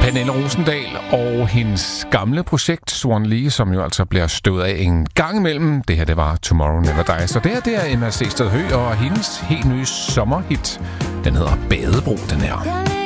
Pernille Rosendahl og hendes gamle projekt Swan Lee, som jo altså bliver stået af en gang imellem. Det her, det var Tomorrow Never Dies. Så det er Emma Seestad Høgh og hendes helt nye sommerhit. Den hedder Badebro, den her.